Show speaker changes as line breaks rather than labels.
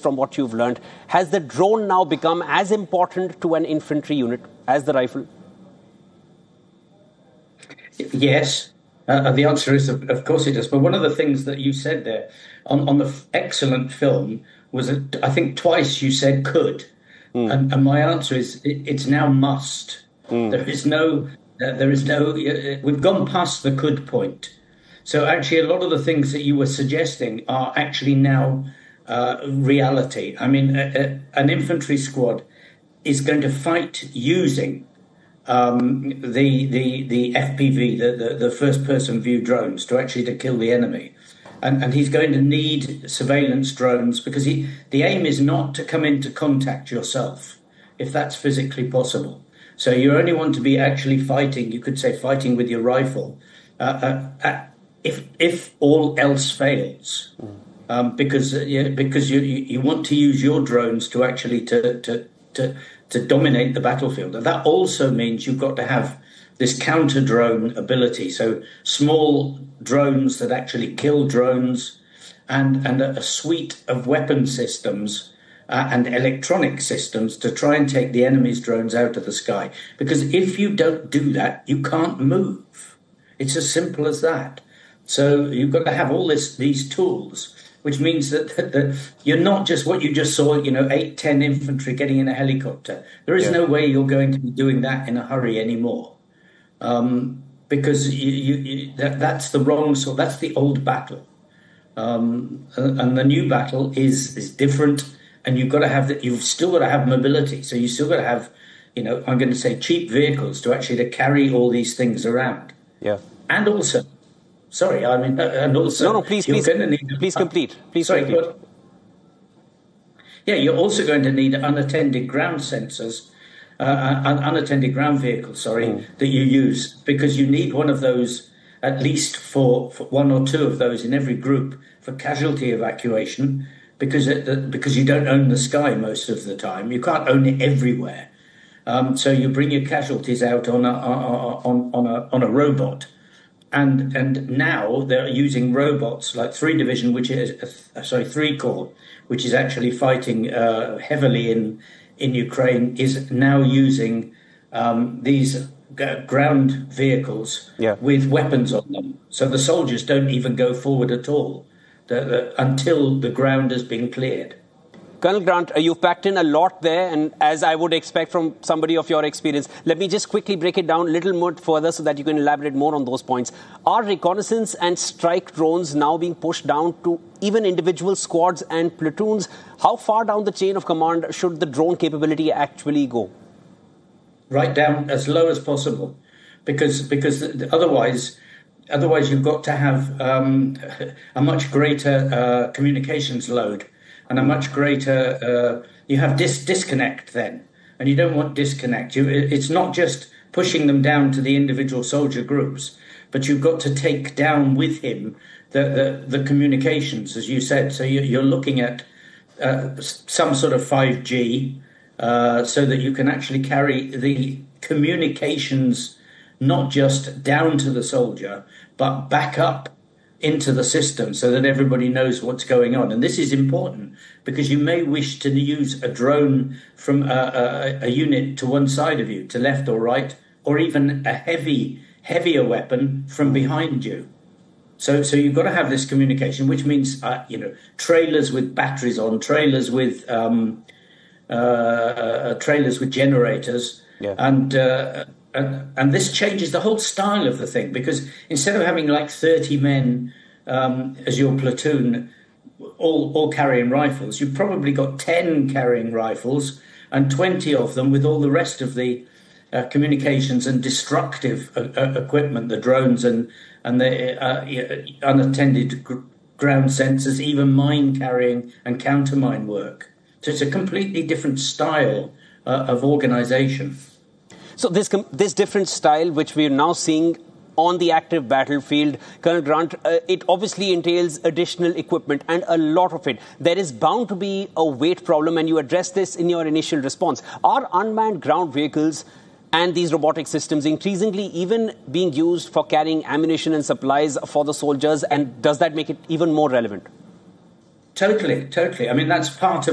from what you've learned, has the drone now become as important to an infantry unit as the rifle?
Yes. The answer is, of course it does. But one of the things that you said there on the excellent film was that I think twice you said could. And my answer is it's now must. There is no, we've gone past the could point. So actually a lot of the things that you were suggesting are actually now reality. I mean, an infantry squad is going to fight using the FPV, the first-person view drones, to kill the enemy. And he's going to need surveillance drones because the aim is not to come into contact yourself, if that's physically possible. So you only want to be actually fighting, you could say fighting with your rifle, if all else fails. Because you want to use your drones to actually to dominate the battlefield. And that also means you've got to have this counter-drone ability. So small drones that actually kill drones and a suite of weapon systems and electronic systems to try and take the enemy's drones out of the sky. Because if you don't do that, you can't move. It's as simple as that. So you've got to have all these tools, which means that you're not just what you just saw, 8, 10 infantry getting in a helicopter. There is no way you're going to be doing that in a hurry anymore. Because that's the wrong sort. That's the old battle, and the new battle is different. And you've got to have that. You've still got to have mobility. So you still got to have, I'm going to say cheap vehicles to carry all these things around.
Yeah.
And also,
please complete.
Yeah, you're also going to need unattended ground sensors. Unattended ground vehicles, that you use, because you need one of those, at least for one or two of those in every group for casualty evacuation, because you don't own the sky most of the time. You can't own it everywhere. So you bring your casualties out on a robot. And now they're using robots like 3 Division, which is 3 Corps, which is actually fighting heavily in Ukraine, is now using these ground vehicles with weapons on them. So the soldiers don't even go forward at all until the ground has been cleared.
Colonel Grant, you've packed in a lot there, and as I would expect from somebody of your experience, let me just quickly break it down a little more further so that you can elaborate more on those points. Are reconnaissance and strike drones now being pushed down to even individual squads and platoons? How far down the chain of command should the drone capability actually go?
Right down as low as possible, because otherwise you've got to have a much greater communications load. And a much greater, you have disconnect then, and you don't want disconnect. It's not just pushing them down to the individual soldier groups, but you've got to take down with him the communications, as you said. So you're looking at some sort of 5G, so that you can actually carry the communications not just down to the soldier, but back up into the system so that everybody knows what's going on. And this is important because you may wish to use a drone from a unit to one side of you, to left or right, or even a heavier weapon from behind you. So you've got to have this communication, which means, trailers with batteries on, trailers with generators, and this changes the whole style of the thing, because instead of having like 30 men as your platoon, all carrying rifles, you've probably got 10 carrying rifles and 20 of them with all the rest of the communications and destructive equipment, the drones and the unattended ground sensors, even mine carrying and counter mine work. So it's a completely different style of organisation.
So this different style, which we are now seeing on the active battlefield, Colonel Grant, it obviously entails additional equipment and a lot of it. There is bound to be a weight problem, and you addressed this in your initial response. Are unmanned ground vehicles and these robotic systems increasingly even being used for carrying ammunition and supplies for the soldiers, and does that make it even more relevant?
Totally. I mean, that's part of